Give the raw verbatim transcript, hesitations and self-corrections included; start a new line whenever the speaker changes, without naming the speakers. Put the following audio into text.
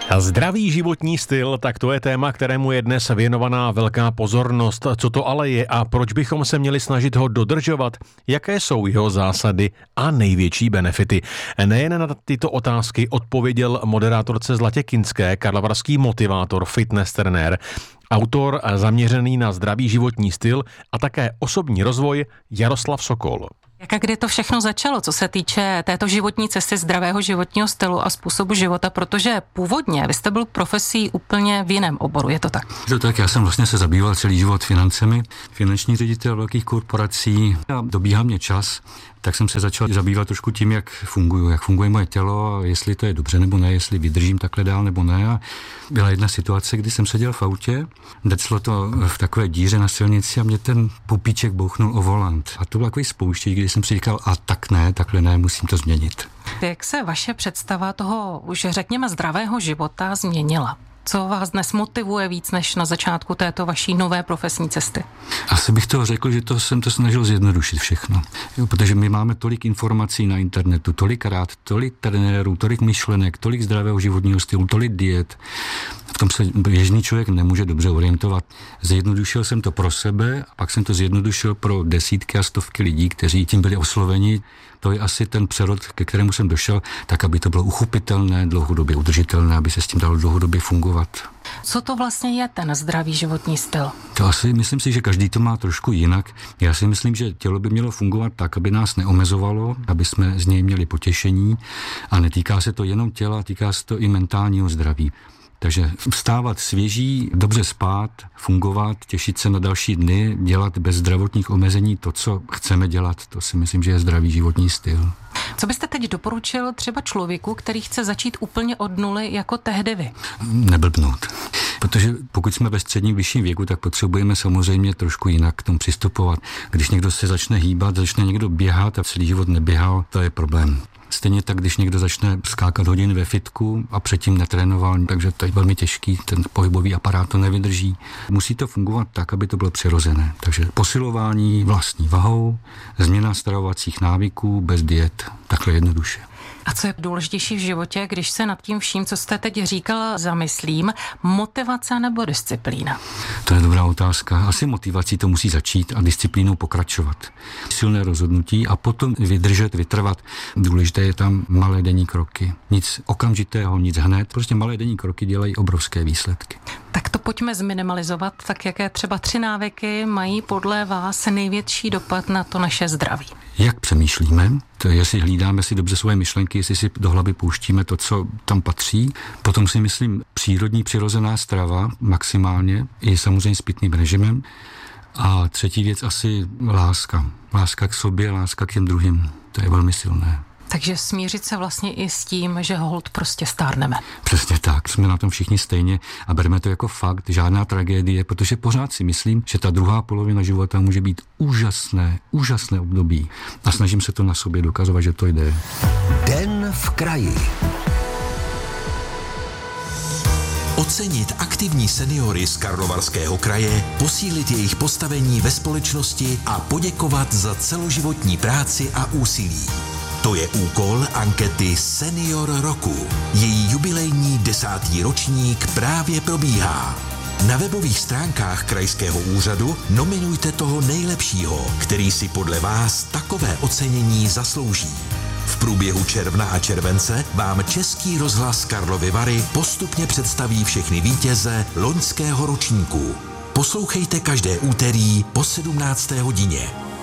Zdravý životní styl, tak to je téma, kterému je dnes věnovaná velká pozornost. Co to ale je a proč bychom se měli snažit ho dodržovat? Jaké jsou jeho zásady a největší benefity? Nejen na tyto otázky odpověděl moderátorce Zlatě Kinské karlovarský motivátor, fitness trenér, autor zaměřený na zdravý životní styl a také osobní rozvoj Jaroslav Sokol.
Jak a kdy to všechno začalo, co se týče této životní cesty zdravého životního stylu a způsobu života, protože původně vy jste byl profesí úplně v jiném oboru, je to tak?
Je to tak, já jsem vlastně se zabýval celý život financemi, finanční ředitel velkých korporací a dobíhá mě čas, tak jsem se začal zabývat trošku tím, jak funguju, jak funguje moje tělo, jestli to je dobře nebo ne, jestli vydržím takhle dál nebo ne. A byla jedna situace, kdy jsem seděl v autě, declo to v takové díře na silnici a mě ten pupíček bouchnul o volant. A to byl takový spouštěč, kdy jsem si říkal, a tak ne, takhle ne, musím to změnit.
Jak se vaše představa toho, už řekněme, zdravého života změnila? Co vás dnes motivuje víc než na začátku této vaší nové profesní cesty?
Asi bych to řekl, že to jsem to snažil zjednodušit všechno. Jo, protože my máme tolik informací na internetu, tolikrát, tolik trenérů, tolik myšlenek, tolik zdravého životního stylu, tolik diet. V tom se běžný člověk nemůže dobře orientovat. Zjednodušil jsem to pro sebe a pak jsem to zjednodušil pro desítky a stovky lidí, kteří tím byli osloveni. To je asi ten přerod, ke kterému jsem došel, tak, aby to bylo uchopitelné, dlouhodobě udržitelné, aby se s tím dalo dlouhodobě fungovat.
Co to vlastně je ten zdravý životní styl?
To asi, myslím si, že každý to má trošku jinak. Já si myslím, že tělo by mělo fungovat tak, aby nás neomezovalo, aby jsme z něj měli potěšení a netýká se to jenom těla, týká se to i mentálního zdraví. Takže vstávat svěží, dobře spát, fungovat, těšit se na další dny, dělat bez zdravotních omezení to, co chceme dělat, to si myslím, že je zdravý životní styl.
Co byste teď doporučil třeba člověku, který chce začít úplně od nuly jako tehdy vy?
Neblbnout. Protože pokud jsme ve středním vyšším věku, tak potřebujeme samozřejmě trošku jinak k tomu přistupovat. Když někdo se začne hýbat, začne někdo běhat a celý život neběhal, to je problém. Stejně tak, když někdo začne skákat hodiny ve fitku a předtím netrénoval, takže to je velmi těžký, ten pohybový aparát to nevydrží. Musí to fungovat tak, aby to bylo přirozené. Takže posilování vlastní vahou, změna stravovacích návyků bez diet, takhle jednoduše.
A co je důležitější v životě, když se nad tím vším, co jste teď říkal, zamyslím, motivace nebo disciplína?
To je dobrá otázka. Asi motivací to musí začít a disciplínou pokračovat. Silné rozhodnutí a potom vydržet, vytrvat. Důležité je tam malé denní kroky. Nic okamžitého, nic hned. Prostě malé denní kroky dělají obrovské výsledky.
Tak to pojďme zminimalizovat, tak jaké třeba tři návyky mají podle vás největší dopad na to naše zdraví?
Jak přemýšlíme, to je, jestli hlídáme si dobře svoje myšlenky, jestli si do hlavy pouštíme to, co tam patří. Potom si myslím přírodní přirozená strava maximálně, i samozřejmě s pitným režimem. A třetí věc asi láska. Láska k sobě, láska k těm druhým. To je velmi silné.
Takže smířit se vlastně i s tím, že holt prostě stárneme.
Přesně tak, jsme na tom všichni stejně a bereme to jako fakt, žádná tragédie, protože pořád si myslím, že ta druhá polovina života může být úžasné, úžasné období. A snažím se to na sobě dokazovat, že to jde.
Den v kraji.
Ocenit aktivní seniory z Karlovarského kraje, posílit jejich postavení ve společnosti a poděkovat za celoživotní práci a úsilí. To je úkol ankety Senior roku. Její jubilejní desátý ročník právě probíhá. Na webových stránkách krajského úřadu nominujte toho nejlepšího, který si podle vás takové ocenění zaslouží. V průběhu června a července vám Český rozhlas Karlovy Vary postupně představí všechny vítěze loňského ročníku. Poslouchejte každé úterý po sedmnácté hodině.